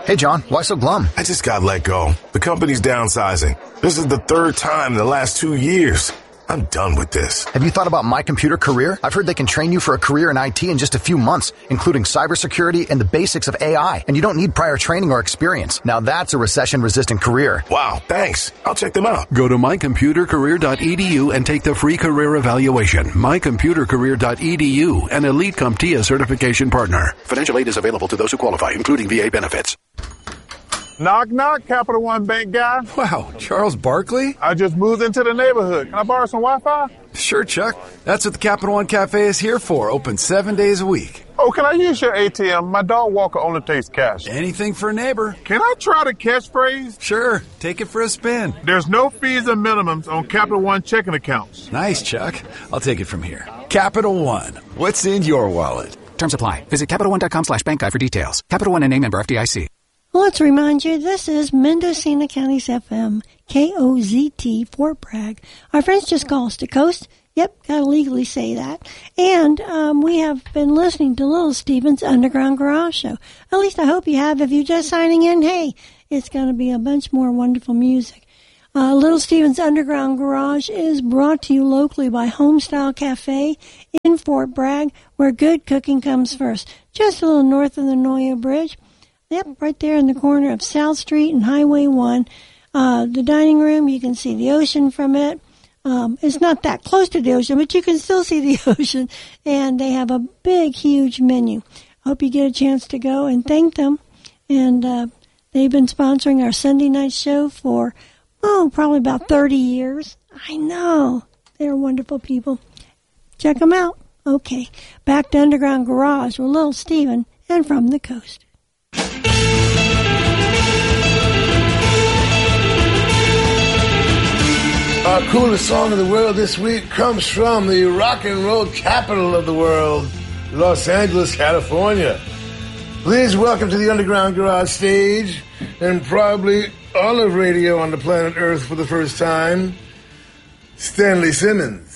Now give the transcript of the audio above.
Hey, John, why so glum? I just got let go. The company's downsizing. This is the third time in the last 2 years. I'm done with this. Have you thought about My Computer Career? I've heard they can train you for a career in IT in just a few months, including cybersecurity and the basics of AI. And you don't need prior training or experience. Now that's a recession-resistant career. Wow, thanks. I'll check them out. Go to mycomputercareer.edu and take the free career evaluation. Mycomputercareer.edu, an Elite CompTIA certification partner. Financial aid is available to those who qualify, including VA benefits. Knock, knock, Capital One Bank guy. Wow, Charles Barkley? I just moved into the neighborhood. Can I borrow some Wi-Fi? Sure, Chuck. That's what the Capital One Cafe is here for, open 7 days a week. Oh, can I use your ATM? My dog walker only takes cash. Anything for a neighbor. Can I try the catchphrase? Sure, take it for a spin. There's no fees and minimums on Capital One checking accounts. Nice, Chuck. I'll take it from here. Capital One. What's in your wallet? Terms apply. Visit CapitalOne.com/bankguide for details. Capital One and a member FDIC. Let's remind you, this is Mendocino County's FM, KOZT, Fort Bragg. Our friends just call us the Coast. Yep, gotta legally say that. And we have been listening to Little Steven's Underground Garage Show. At least I hope you have. If you're just signing in, hey, it's gonna be a bunch more wonderful music. Little Steven's Underground Garage is brought to you locally by Homestyle Cafe in Fort Bragg, where good cooking comes first. Just a little north of the Noyo Bridge. Yep, right there in the corner of South Street and Highway 1. The dining room, you can see the ocean from it. It's not that close to the ocean, but you can still see the ocean. And they have a big, huge menu. Hope you get a chance to go and thank them. And they've been sponsoring our Sunday night show for, probably about 30 years. I know. They're wonderful people. Check them out. Okay, back to Underground Garage with Little Steven and From the Coast. Our coolest song of the world this week comes from the rock and roll capital of the world, Los Angeles, California. Please welcome to the Underground Garage stage, and probably all of radio on the planet Earth for the first time, Stanley Simmons.